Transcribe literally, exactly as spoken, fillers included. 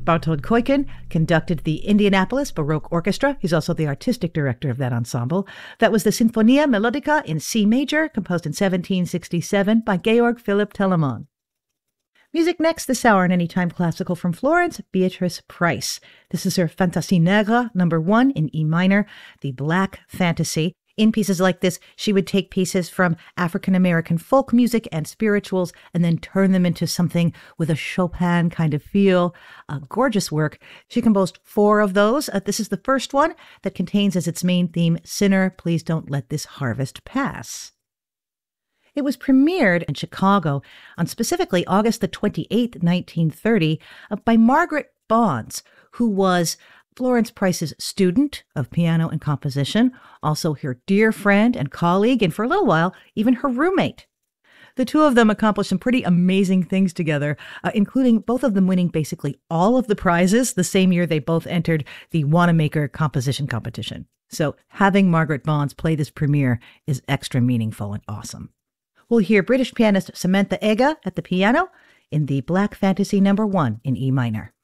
Barthold Koiken conducted the Indianapolis Baroque Orchestra. He's also the artistic director of that ensemble. That was the Sinfonia Melodica in C major, composed in seventeen sixty-seven by Georg Philipp Telemann. Music next this hour in Anytime Classical from Florence, Beatrice Price. This is her Fantasie Negre, number one in E minor, the Black Fantasy. In pieces like this, she would take pieces from African-American folk music and spirituals and then turn them into something with a Chopin kind of feel. A gorgeous work. She composed four of those. Uh, this is the first one that contains as its main theme, Sinner, Please Don't Let This Harvest Pass. It was premiered in Chicago on specifically August the twenty-eighth, nineteen thirty, uh, by Margaret Bonds, who was Florence Price's student of piano and composition, also her dear friend and colleague, and for a little while, even her roommate. The two of them accomplished some pretty amazing things together, uh, including both of them winning basically all of the prizes the same year they both entered the Wanamaker composition competition. So having Margaret Bonds play this premiere is extra meaningful and awesome. We'll hear British pianist Samantha Ega at the piano in the Black Fantasy number one in E minor.